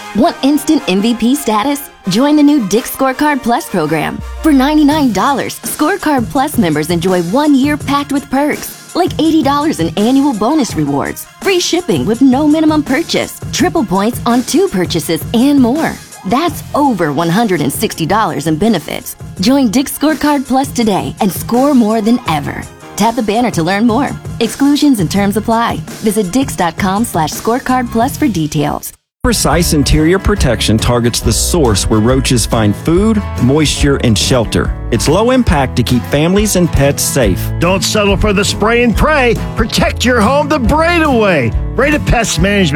Want instant MVP status? Join the new Dick's Scorecard Plus program. For $99, Scorecard Plus members enjoy 1 year packed with perks, like $80 in annual bonus rewards, free shipping with no minimum purchase, triple points on 2 purchases, and more. That's over $160 in benefits. Join Dick's Scorecard Plus today and score more than ever. Tap the banner to learn more. Exclusions and terms apply. Visit dix.com/scorecardplus for details. Precise Interior Protection targets the source where roaches find food, moisture, and shelter. It's low impact to keep families and pets safe. Don't settle for the spray and pray. Protect your home the Breda way. Breda Pest Management.